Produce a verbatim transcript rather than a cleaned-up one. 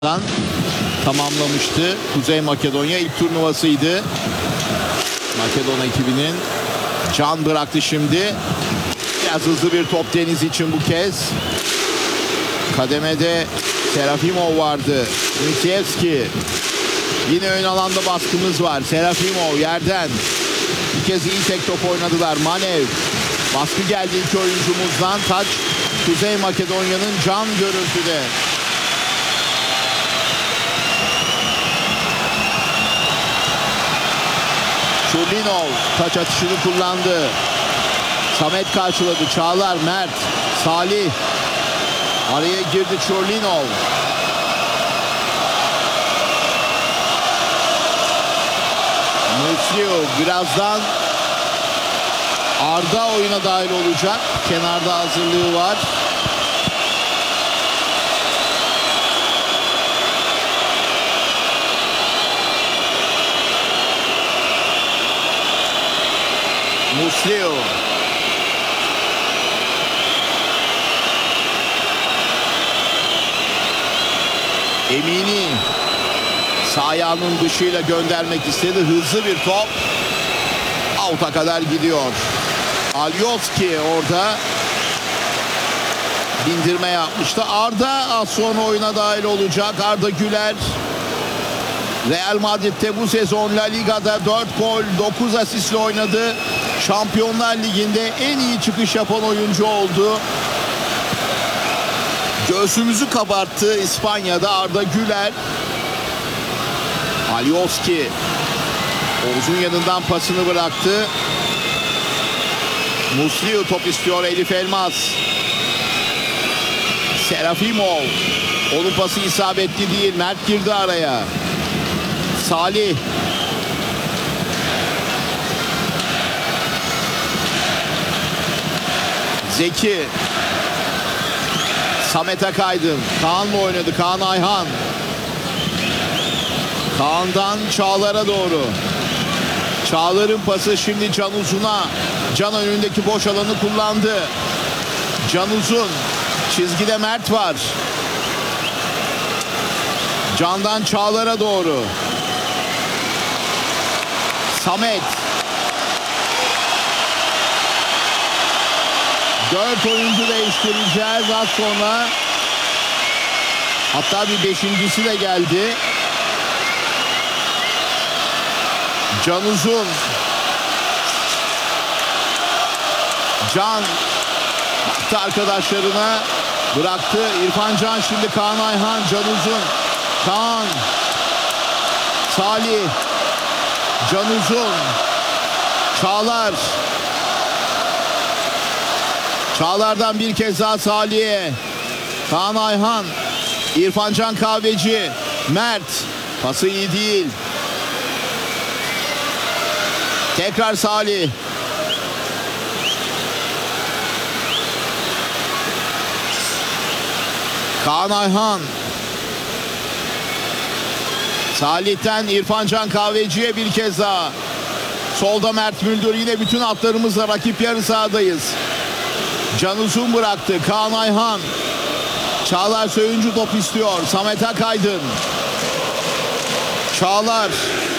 tamamlamıştı. Kuzey Makedonya ilk turnuvasıydı. Makedon ekibinin. Can bıraktı şimdi. Biraz hızlı bir top Deniz için bu kez. Kademede Serafimov vardı. Mikievski. Yine ön alanda baskımız var. Serafimov yerden. Bir kez iyi tek top oynadılar. Manev. Baskı geldi iki oyuncumuzdan. Taç Kuzey Makedonya'nın Can görüntüde. Çurlinov taç atışını kullandı. Samet karşıladı. Çağlar, Mert, Salih. Araya girdi Çurlinov. Muslio birazdan Arda oyuna dahil olacak. Kenarda hazırlığı var. Muslio. Emini sağ ayağının dışıyla göndermek istedi. Hızlı bir top. Out'a kadar gidiyor. Alioski orada bindirme yapmıştı. Arda az sonra oyuna dahil olacak. Arda Güler Real Madrid'de bu sezon La Liga'da dört gol dokuz asistle oynadı. Şampiyonlar Ligi'nde en iyi çıkış yapan oyuncu oldu. Göğsümüzü kabarttı İspanya'da Arda Güler. Alioski Oğuz'un yanından pasını bıraktı. Muslio top istiyor. Elif Elmas. Serafimov. Onun pası isabetli değil. Mert girdi araya. Salih. Zeki. Samet Akaydın. Kaan'la oynadı. Kaan Ayhan. Kaan'dan Çağlar'a doğru. Çağlar'ın pası şimdi Can Uzun'a. Can önündeki boş alanı kullandı. Can Uzun. Çizgide Mert var. Can'dan Çağlar'a doğru. Samet. Dört oyuncu değiştireceğiz az sonra. Hatta bir beşincisi de geldi. Can Uzun. Can baktı arkadaşlarına, bıraktı. İrfan Can şimdi Kaan Ayhan. Can Uzun. Kaan. Salih. Can Uzun. Çağlar. Çağlar'dan bir kez daha Salih'e. Kaan Ayhan. İrfan Can Kahveci. Mert. Pası iyi değil. Tekrar Salih. Kaan Ayhan. Salih'ten İrfan Can Kahveci'ye bir kez daha. Solda Mert Müldür. Yine bütün hatlarımızla rakip yarı sahadayız. Can Uzun bıraktı. Kaan Ayhan. Çağlar Söyüncü top istiyor. Samet Akaydın. Çağlar.